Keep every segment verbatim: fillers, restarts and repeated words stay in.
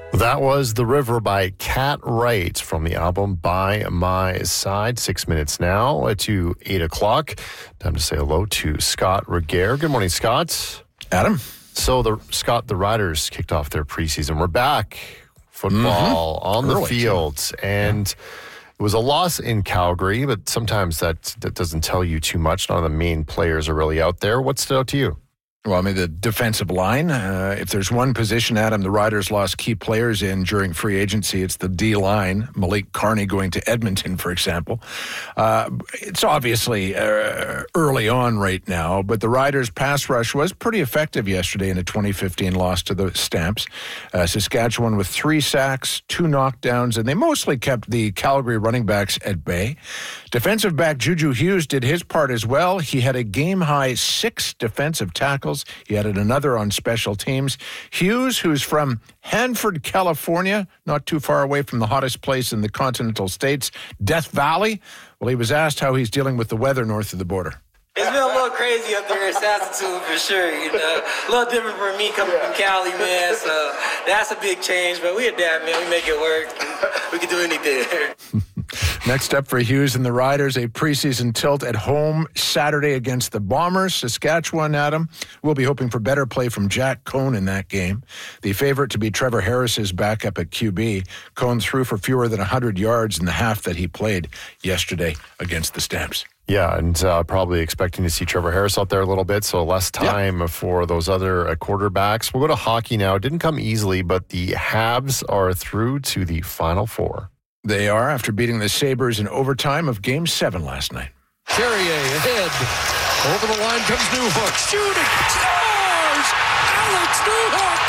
That was The River by Cat Wright from the album By My Side. Six minutes now to eight o'clock. Time to say hello to Scott Regehr. Good morning, Scott. Adam. So, the Scott, the Riders kicked off their preseason. We're back. Football mm-hmm. on Early, the field. too. And it was a loss in Calgary, but sometimes that, that doesn't tell you too much. None of the main players are really out there. What stood out to you? Well, I mean, the defensive line, uh, if there's one position, Adam, the Riders lost key players in during free agency, it's the D-line. Malik Carney going to Edmonton, for example. Uh, it's obviously uh, early on right now, but the Riders' pass rush was pretty effective yesterday in a twenty fifteen loss to the Stamps. Uh, Saskatchewan with three sacks, two knockdowns, and they mostly kept the Calgary running backs at bay. Defensive back Juju Hughes did his part as well. He had a game-high six defensive tackles. He added another on special teams. Hughes, who's from Hanford, California, not too far away from the hottest place in the continental states, Death Valley. Well, he was asked how he's dealing with the weather north of the border. It's been a little crazy up there in Saskatoon for sure, you know. A little different for me coming from Cali, man, so that's a big change, but we adapt, man. We make it work. We can do anything. Next up for Hughes and the Riders, a preseason tilt at home Saturday against the Bombers. Saskatchewan, Adam, will be hoping for better play from Jack Cohn in that game. The favorite to be Trevor Harris's backup at Q B. Cohn threw for fewer than one hundred yards in the half that he played yesterday against the Stamps. Yeah, and uh, probably expecting to see Trevor Harris out there a little bit, so less time yeah. for those other uh, quarterbacks. We'll go to hockey now. It didn't come easily, but the Habs are through to the Final Four. They are, after beating the Sabres in overtime of Game seven last night. Carrier ahead. Over the line comes Newhook. Shooting. Scores! Alex Newhook!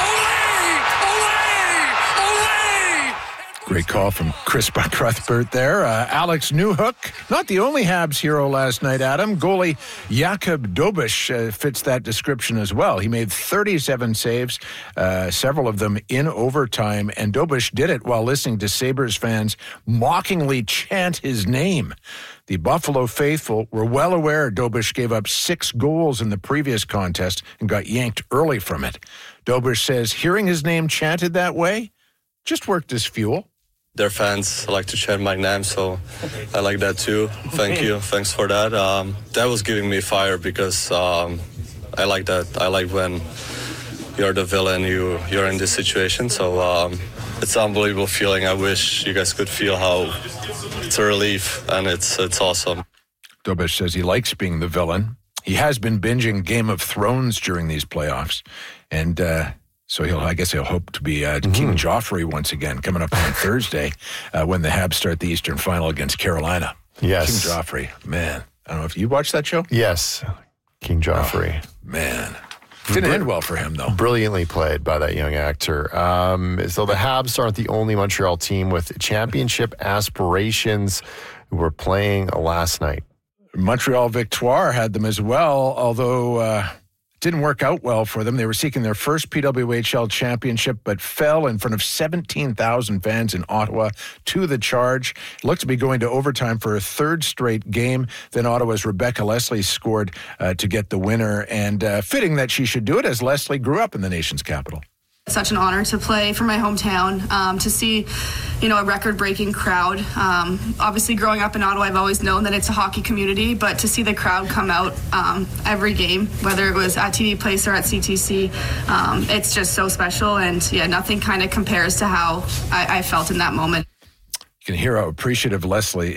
Olé! Olé! Olé! Great call from Chris Cuthbert there. Uh, Alex Newhook, not the only Habs hero last night, Adam. Goalie Jakub Dobish uh, fits that description as well. He made thirty-seven saves, uh, several of them in overtime, and Dobish did it while listening to Sabres fans mockingly chant his name. The Buffalo faithful were well aware Dobish gave up six goals in the previous contest and got yanked early from it. Dobish says hearing his name chanted that way just worked as fuel. Their fans like to chant my name, so I like that too. Thank you. Thanks for that. Um, that was giving me fire because um, I like that. I like when you're the villain, you, you're in this situation. So um, it's an unbelievable feeling. I wish you guys could feel how it's a relief, and it's it's awesome. Dobish says he likes being the villain. He has been binging Game of Thrones during these playoffs, and uh, so he'll, I guess he'll hope to be uh, mm-hmm. King Joffrey once again coming up on Thursday uh, when the Habs start the Eastern Final against Carolina. Yes. King Joffrey, man. I don't know if you watched that show? Yes, King Joffrey. Oh, man. Didn't Br- end well for him, though. Brilliantly played by that young actor. Um, so the Habs aren't the only Montreal team with championship aspirations who were playing last night. Montreal Victoire had them as well, although uh, didn't work out well for them. They were seeking their first P W H L championship, but fell in front of seventeen thousand fans in Ottawa to the charge. It looked to be going to overtime for a third straight game. Then Ottawa's Rebecca Leslie scored uh, to get the winner, and uh, fitting that she should do it as Leslie grew up in the nation's capital. Such an honor to play for my hometown, um, to see, you know, a record-breaking crowd. Um, obviously, growing up in Ottawa, I've always known that it's a hockey community, but to see the crowd come out um, every game, whether it was at T D Place or at C T C, um, it's just so special. And, yeah, nothing kind of compares to how I, I felt in that moment. You can hear how appreciative Leslie